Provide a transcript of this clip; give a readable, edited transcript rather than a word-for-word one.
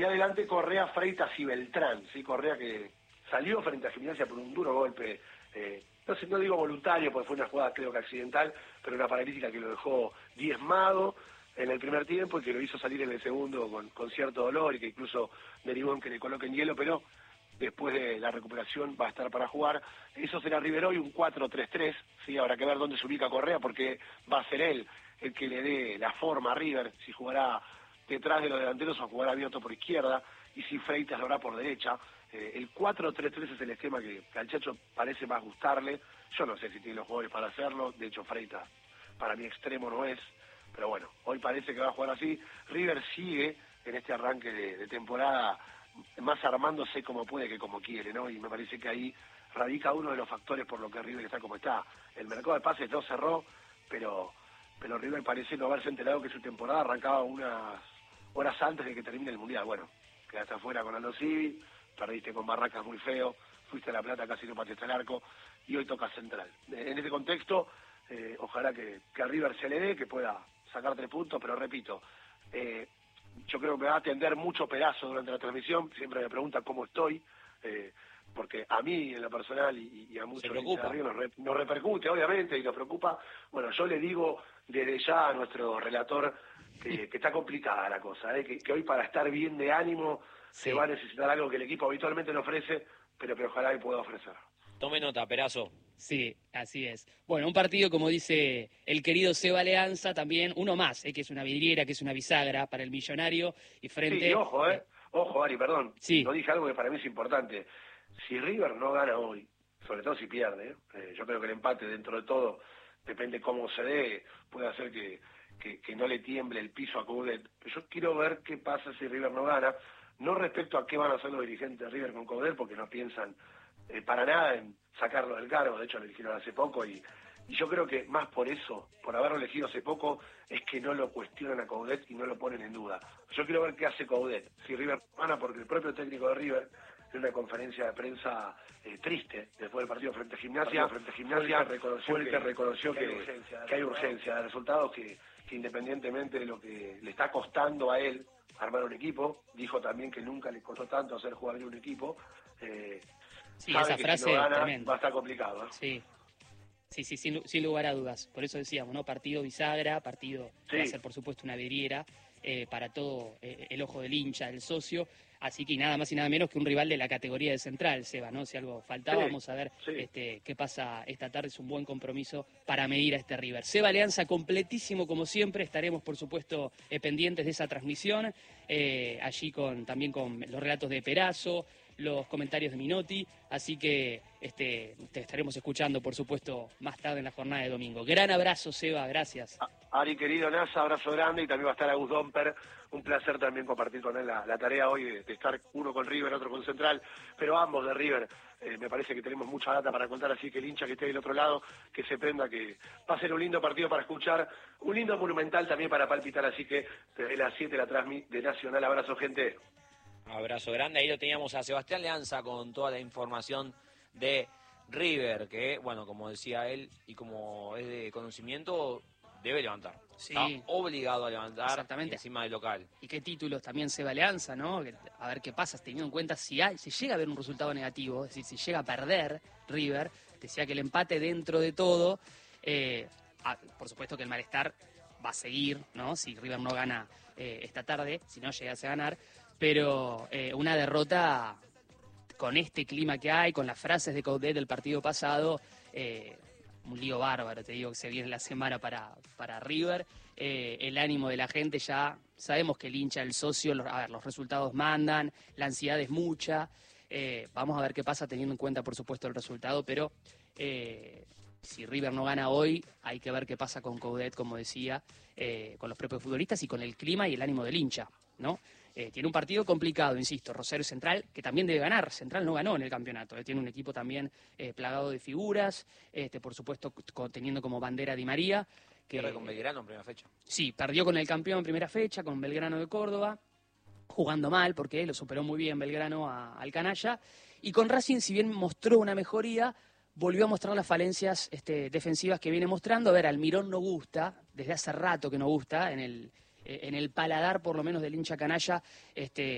Y adelante Correa, Freitas y Beltrán, ¿sí? Correa que salió frente a Gimnasia por un duro golpe, no sé, no digo voluntario, porque fue una jugada creo que accidental, pero una paralítica que lo dejó diezmado en el primer tiempo y que lo hizo salir en el segundo con cierto dolor y que incluso derivó en que le coloquen hielo, pero después de la recuperación va a estar para jugar. Eso será River hoy, un 4-3-3, ¿sí? Habrá que ver dónde se ubica Correa, porque va a ser él el que le dé la forma a River, si jugará detrás de los delanteros o jugará abierto por izquierda, y si Freitas lo hará por derecha. El 4-3-3 es el esquema que al Chacho parece más gustarle. Yo no sé si tiene los jugadores para hacerlo, de hecho Freitas para mí extremo no es, pero bueno, hoy parece que va a jugar así. River sigue en este arranque de temporada más armándose como puede que como quiere, ¿no? Y me parece que ahí radica uno de los factores por lo que River está como está. El mercado de pases no cerró, pero River parece no haberse enterado que su temporada arrancaba unas horas antes de que termine el Mundial. Bueno, quedaste afuera con Aldo Civi, perdiste con Barracas muy feo, fuiste a La Plata, casi no pateaste el arco, y hoy toca Central. En ese contexto, ojalá que a River se le dé, que pueda sacar 3 puntos, pero repito, yo creo que me va a atender mucho Perazo durante la transmisión, siempre me pregunta cómo estoy, porque a mí en lo personal y a muchos nos repercute obviamente y nos preocupa. Bueno, yo le digo desde ya a nuestro relator que está complicada la cosa, que hoy para estar bien de ánimo se va a necesitar algo que el equipo habitualmente no ofrece, pero que ojalá y pueda ofrecer. Tome nota, Perazo. Sí, así es. Bueno, un partido, como dice el querido Seba Alianza, también uno más, que es una vidriera, que es una bisagra para el Millonario y frente... Sí, y ojo, Ari, perdón, sí. no dije algo que para mí es importante. Si River no gana hoy, sobre todo si pierde, yo creo que el empate dentro de todo, depende cómo se dé, puede hacer que no le tiemble el piso a Coudet. Yo quiero ver qué pasa si River no gana, no respecto a qué van a hacer los dirigentes de River con Coudet, porque no piensan para nada en sacarlo del cargo, de hecho lo eligieron hace poco y yo creo que más por eso, por haberlo elegido hace poco, es que no lo cuestionan a Coudet y no lo ponen en duda. Yo quiero ver qué hace Coudet, si River gana, porque el propio técnico de River, en una conferencia de prensa triste, después del partido frente a Gimnasia, fue el que reconoció que hay urgencia de resultados, que independientemente de lo que le está costando a él armar un equipo, dijo también que nunca le costó tanto hacer jugar bien un equipo, sí, esa frase si no gana, tremenda. va a estar complicado, Sí, sin lugar a dudas. Por eso decíamos, ¿no? Partido bisagra, partido que va a ser, por supuesto, una vidriera para todo el ojo del hincha, del socio. Así que nada más y nada menos que un rival de la categoría de Central, Seba, ¿no? Si algo faltaba, vamos a ver qué pasa esta tarde. Es un buen compromiso para medir a este River. Seba Alianza completísimo como siempre. Estaremos, por supuesto, pendientes de esa transmisión. Allí también con los relatos de Perazo, los comentarios de Minotti, así que te estaremos escuchando, por supuesto, más tarde en la jornada de domingo. Gran abrazo, Seba, gracias. Ari, querido Nasa, abrazo grande, y también va a estar Agus Domper, un placer también compartir con él la tarea hoy de estar uno con River, otro con Central, pero ambos de River. Me parece que tenemos mucha data para contar, así que el hincha que esté del otro lado, que se prenda, que va a ser un lindo partido para escuchar, un lindo monumental también para palpitar, así que desde las 7 la transmisión de Nacional. Abrazo, gente. Abrazo grande, ahí lo teníamos a Sebastián Leanza con toda la información de River, que, bueno, como decía él, y como es de conocimiento, debe levantar. Sí. Está obligado a levantar. Exactamente. Encima del local. Y qué títulos también Seba Alianza, ¿no? A ver qué pasa, teniendo en cuenta si llega a haber un resultado negativo, es decir, si llega a perder River, decía que el empate dentro de todo, por supuesto que el malestar va a seguir, ¿no? Si River no gana esta tarde, si no llegase a ganar, pero una derrota con este clima que hay, con las frases de Coudet del partido pasado, un lío bárbaro, te digo, que se viene la semana para River. El ánimo de la gente ya, sabemos que el hincha, el socio, los resultados mandan, la ansiedad es mucha. Vamos a ver qué pasa teniendo en cuenta, por supuesto, el resultado, pero si River no gana hoy, hay que ver qué pasa con Coudet, como decía, con los propios futbolistas y con el clima y el ánimo del hincha, ¿no? Tiene un partido complicado, insisto, Rosario Central, que también debe ganar. Central no ganó en el campeonato, tiene un equipo también plagado de figuras, por supuesto teniendo como bandera Di María. Pierde con Belgrano en primera fecha. Sí, perdió con el campeón en primera fecha, con Belgrano de Córdoba, jugando mal, porque lo superó muy bien Belgrano al canalla. Y con Racing, si bien mostró una mejoría, volvió a mostrar las falencias defensivas que viene mostrando. A ver, Almirón no gusta, desde hace rato que no gusta, en el paladar por lo menos del hincha canalla,